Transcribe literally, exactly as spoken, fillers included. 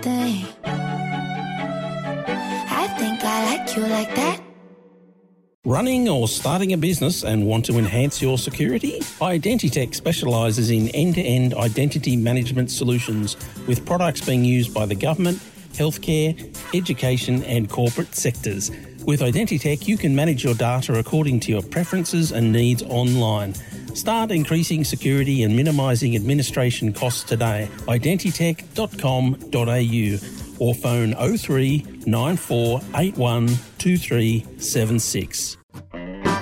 thing. I think I like you like that. Running or starting a business and want to enhance your security? Identitech specialises in end-to-end identity management solutions with products being used by the government, healthcare, education and corporate sectors. With Identitech, you can manage your data according to your preferences and needs online. Start increasing security and minimising administration costs today. identitech dot com dot a u or phone oh three nine four eight one two three seven six.